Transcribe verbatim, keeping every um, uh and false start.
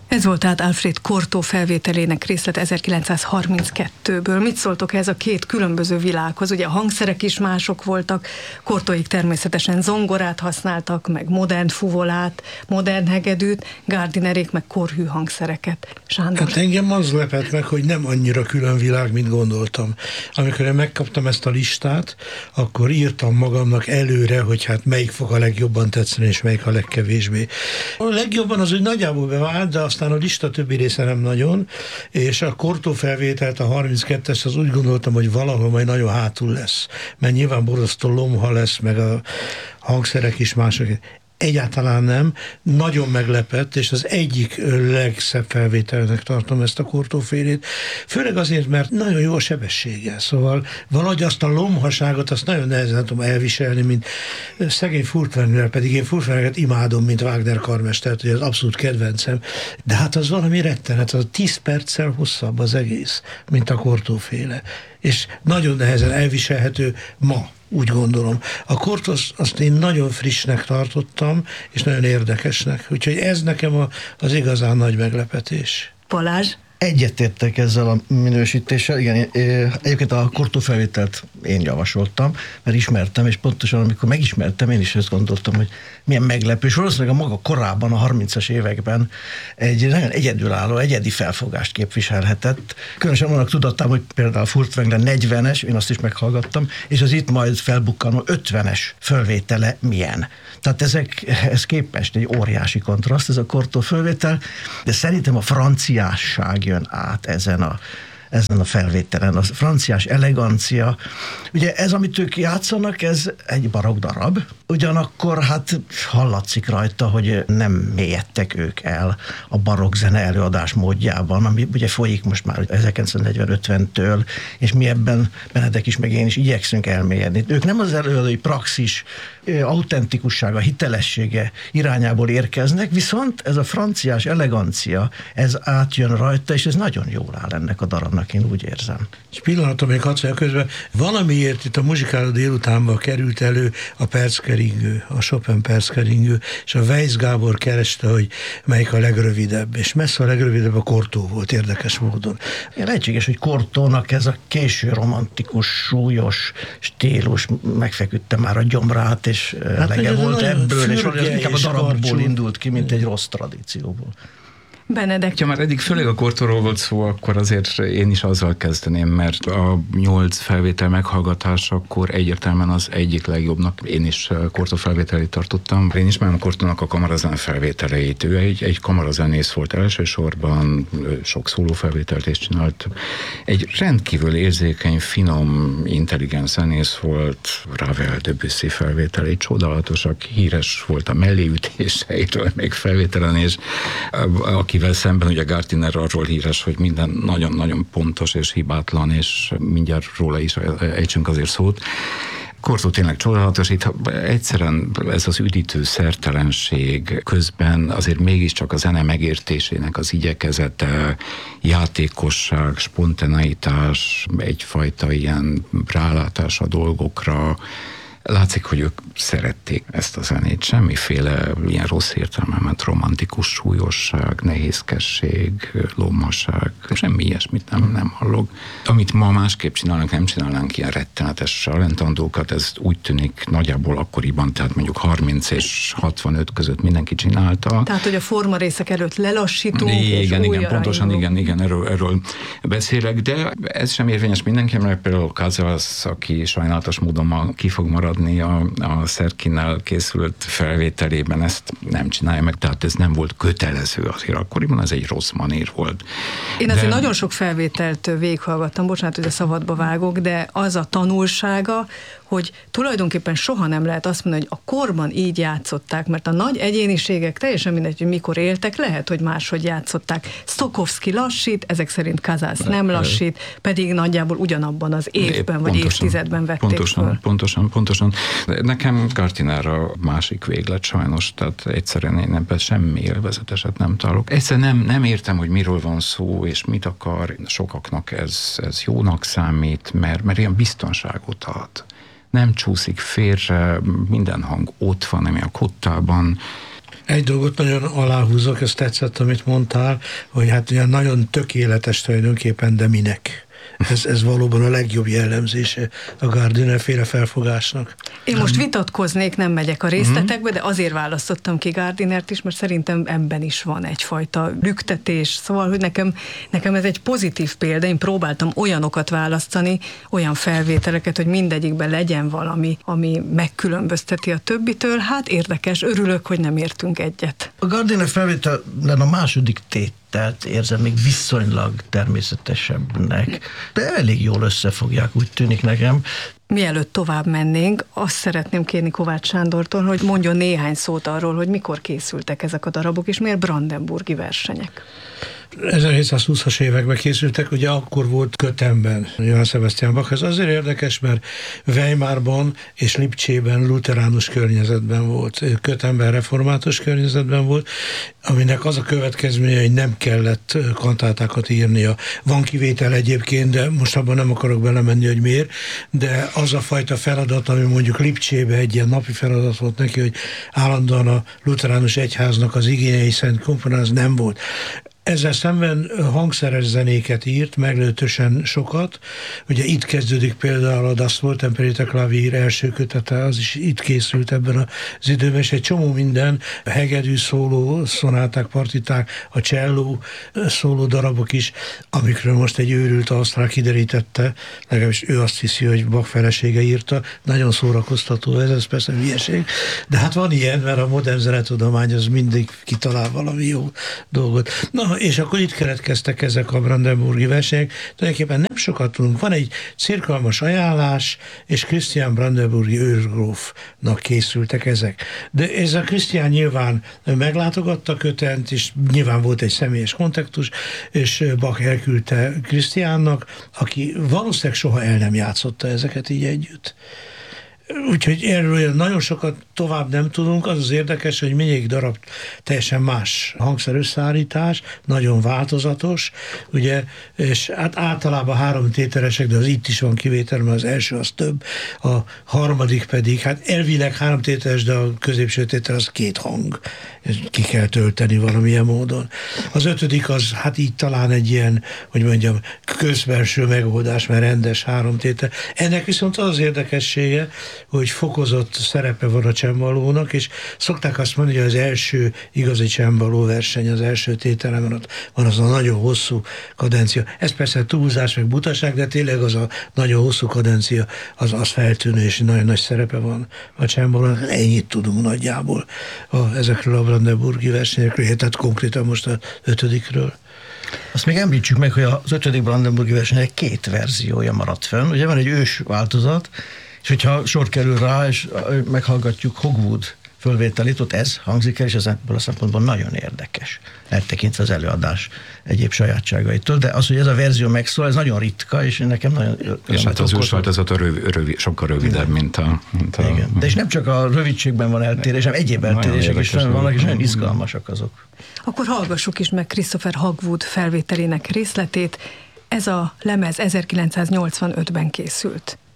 Ez volt tehát Alfred Cortot felvételének részlet ezerkilencszázharminckettőből. Mit szóltok ez a két különböző világhoz? Ugye a hangszerek is mások voltak, Cortoék természetesen zongorát használtak, meg modern fuvolát, modern hegedűt, Gardinerék meg korhű hangszereket. Sándor? Hát engem az lepett meg, hogy nem annyira külön világ, mint gondoltam. Amikor én megkaptam ezt a listát, akkor írtam magamnak előre, hogy hát melyik fog a legjobban tetszeni, és melyik a legkevésbé. A legjobban az úgy nagyjából bevált, de aztán a lista többi része nem nagyon, és a Cortot felvételt, a harminckettes, az úgy gondoltam, hogy valahol majd nagyon hátul lesz, mert nyilván borzasztó lomha lesz, meg a hangszerek is mások. Egyáltalán nem. Nagyon meglepett, és az egyik legszebb felvételnek tartom ezt a Cortot félét. Főleg azért, mert nagyon jó a sebessége. Szóval valahogy azt a lomhaságot, azt nagyon nehezen tudom elviselni, mint szegény Furtwängler, pedig én Furtwänglert imádom, mint Wagner karmestert, hogy az abszolút kedvencem. De hát az valami rettenet, az tíz perccel hosszabb az egész, mint a Cortot féle. És nagyon nehezen elviselhető ma. Úgy gondolom. A Cortot azt én nagyon frissnek tartottam, és nagyon érdekesnek. Úgyhogy ez nekem a, az igazán nagy meglepetés. Balázs? Egyetértek ezzel a minősítéssel. Igen, egyébként a Cortot felvételt én javasoltam, mert ismertem, és pontosan amikor megismertem, én is ezt gondoltam, hogy milyen meglepő, és valószínűleg a maga korában, a harmincas években egy nagyon egyedülálló, egyedi felfogást képviselhetett. Különösen annak tudattam, hogy például Furtwängler negyvenes, én azt is meghallgattam, és az itt majd felbukkanó ötvenes fölvétele milyen. Tehát ezekhez képest egy óriási kontraszt ez a Cortot fölvétel, de szerintem a franciásság jön át ezen a, ezen a felvételen. A franciás elegancia. Ugye ez, amit ők játszanak, ez egy barokk darab, ugyanakkor hát hallatszik rajta, hogy nem mélyedtek ők el a barokk zene előadás módjában, ami ugye folyik most már ezerkilencszáznegyven-ötventől, és mi ebben, Benedek is, meg én is igyekszünk elmélyedni. Ők nem az előadói praxis autentikussága, hitelessége irányából érkeznek, viszont ez a franciás elegancia, ez átjön rajta, és ez nagyon jól áll ennek a darabnak, én úgy érzem. És pillanatom még hadd közben, valamiért itt a muzsikáló délutánban került elő a perckeringő, a Chopin perckeringő, és a Weiss Gábor kereste, hogy melyik a legrövidebb, és messze a legrövidebb a Cortot volt, érdekes módon. Lehetséges, hogy Cortotnak ez a késő romantikus, súlyos stílus megfeküdte már a gyomrát, és hát elege volt ebből, és inkább a darabból indult ki, mint egy rossz tradícióból. Benedek. Ha már eddig főleg a Cortotról volt szó, akkor azért én is azzal kezdeném, mert a nyolc felvétel meghallgatásakor egyértelműen az egyik legjobbnak én is Cortot felvételét tartottam. Én ismerem Cortotnak a kamarazen felvételeit. Ő egy, egy kamarazenész volt elsősorban, sok szóló felvételt is csinált. Egy rendkívül érzékeny, finom, intelligens zenész volt, Ravel, Debussy felvételei csodálatosak, híres volt a melléütéseiről még felvételen, és aki akivel szemben ugye Gardiner arról híres, hogy minden nagyon-nagyon pontos és hibátlan, és mindjárt róla is ejtsünk azért szót. Cortot tényleg csodálatos, itt egyszerűen ez az üdítő szertelenség közben azért mégiscsak a zene megértésének az igyekezete, játékosság, spontaneitás, egyfajta ilyen rálátás a dolgokra. Látszik, hogy ők szerették ezt a zenét. Semmiféle ilyen rossz értelmemen romantikus súlyosság, nehézkesség, lomhaság, semmi ilyesmit nem, nem hallok. Amit ma másképp csinálnak, nem csinálnánk ilyen rettenetes alentandókat, ez úgy tűnik nagyjából akkoriban, tehát mondjuk harminc és hatvanöt között mindenki csinálta. Tehát, hogy a formarészek előtt lelassítunk, igen, és igen, pontosan, igen, igen, erről, erről beszélek, de ez sem érvényes mindenki, mert például Casals, aki sajnálatos módon ma ki fog maradni a, a Szerkinnel készült felvételében, ezt nem csinálja meg, tehát ez nem volt kötelező azért akkoriban, ez egy rossz manér volt. Én azért de... nagyon sok felvételt végighallgattam, bocsánat, hogy a szabadba vágok, de az a tanulsága, hogy tulajdonképpen soha nem lehet azt mondani, hogy a korban így játszották, mert a nagy egyéniségek teljesen mindegy, hogy mikor éltek, lehet, hogy máshogy játszották. Stokowski lassít, ezek szerint Casals nem lassít, pedig nagyjából ugyanabban az évben vagy pontosan, évtizedben vették pontosan, föl. Pontosan, pontosan. Nekem Gardiner a másik véglet sajnos, tehát egyszerűen én ebben semmi élvezeteset nem találok. Egyszerűen nem, nem értem, hogy miről van szó, és mit akar. Sokaknak ez, ez jónak számít, mert, mert ilyen biztonságot ad. Nem csúszik félre, minden hang ott van, ami a kottában. Egy dolgot nagyon aláhúzok, ez tetszett, amit mondtál, hogy hát olyan nagyon tökéletes tulajdonképpen, de minek? Ez, ez valóban a legjobb jellemzése a Gardiner-féle felfogásnak. Én most vitatkoznék, nem megyek a részletekbe, de azért választottam ki Gardinert is, mert szerintem ebben is van egyfajta lüktetés. Szóval, hogy nekem, nekem ez egy pozitív példa. Én próbáltam olyanokat választani, olyan felvételeket, hogy mindegyikben legyen valami, ami megkülönbözteti a többitől. Hát érdekes, örülök, hogy nem értünk egyet. A Gardiner felvételen a második tét tehát érzem még viszonylag természetesebbnek, de elég jól összefogják, úgy tűnik nekem. Mielőtt tovább mennénk, azt szeretném kérni Kovács Sándortól, hogy mondjon néhány szót arról, hogy mikor készültek ezek a darabok, és miért brandenburgi versenyek. ezerhétszázhúszas években készültek, ugye akkor volt Köthenben Johann Sebastian Bach. Ez azért érdekes, mert Weimarban és Lipcsében lutheránus környezetben volt, Köthenben református környezetben volt, aminek az a következménye, hogy nem kellett kantátákat írnia. Van kivétel egyébként, de most abban nem akarok belemenni, hogy miért, de az a fajta feladat, ami mondjuk Lipcsébe egy ilyen napi feladat volt neki, hogy állandóan a lutheránus egyháznak az igényei szerint komponálni, az nem volt. Ezzel szemben hangszeres zenéket írt, meglehetősen sokat. Ugye itt kezdődik például a Das Wohltemperierte Klavier első kötete, az is itt készült ebben az időben, és egy csomó minden, a hegedű szóló, szonáták, partiták, a cselló szóló darabok is, amikről most egy őrült ausztrál kiderítette, legalábbis ő azt hiszi, hogy Bach felesége írta. Nagyon szórakoztató ez, ez persze hülyeség, de hát van ilyen, mert a modern zenetudomány az mindig kitalál valami jó dolgot. Na, és akkor itt keletkeztek ezek a brandenburgi versenyek. Tulajdonképpen nem sokat tudunk. Van egy cirkalmas ajánlás, és Christian brandenburgi őrgrófnak készültek ezek. De ez a Christian nyilván meglátogatta Köthent, és nyilván volt egy személyes kontaktus, és Bach elküldte Christiannak, aki valószínűleg soha el nem játszotta ezeket így együtt. Úgyhogy erről nagyon sokat tovább nem tudunk. Az az érdekes, hogy mindegyik darab teljesen más hangszerösszeállítás, nagyon változatos, ugye, és hát általában három tételesek, de az itt is van kivétel, mert az első az több, a harmadik pedig, hát elvileg három tételes, de a középső tétel az két hang. Ki kell tölteni valamilyen módon. Az ötödik az, hát így talán egy ilyen, hogy mondjam, közbenső megoldás, mert rendes három tétel. Ennek viszont az az érdekessége, hogy fokozott szerepe van a csembalónak, és szokták azt mondani, hogy az első igazi csembaló verseny, az első tételen ott van az a nagyon hosszú kadencia. Ez persze túlzás, meg butaság, de tényleg az a nagyon hosszú kadencia, az, az feltűnő, és nagyon nagy szerepe van a csembalónak. Ennyit tudunk nagyjából a, ezekről a brandenburgi versenyekről, tehát konkrétan most az ötödikről. Azt még említsük meg, hogy az ötödik brandenburgi versenyek két verziója maradt fönn. Ugye van egy ős változat, és hogyha sor kerül rá, és meghallgatjuk Hogwood fölvételét, ott ez hangzik el, és ez ebből a szempontból nagyon érdekes, eltekintve az előadás egyéb sajátságaitól, de az, hogy ez a verzió megszól, ez nagyon ritka, és nekem nagyon... És hát az ős változat a rövid, rövid, sokkal rövidebb, mint a... Mint a igen. De és nem csak a rövidségben van eltérés, hanem egyéb eltérések is vannak, és nagyon izgalmasak azok. Akkor hallgassuk is meg Christopher Hogwood felvételének részletét. Ez a lemez ezerkilencszáznyolcvanötben készült.